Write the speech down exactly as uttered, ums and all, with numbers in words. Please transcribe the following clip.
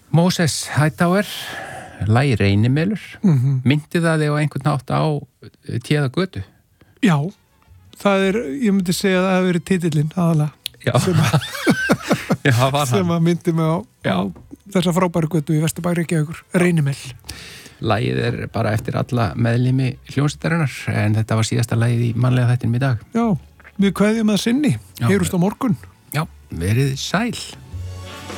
Moses Hightower, lagi Reynimelur, mm-hmm. myndi það þig á einhvern nátt á Téða götu? Já, það er, ég myndi segja að það hefur verið titillinn aðalega. Já, Já það var hann. Sem að myndi mig á, á þessa frábæru götu í Vesturbæ Reykjavíkur, Reynimel. Lagið er bara eftir alla meðlimi hljómsveitarinnar, en þetta var síðasta lagið í mannlega þættinum í dag. Já, við kveðjum að sinni, heyrust á morgun. Já, verið sæl.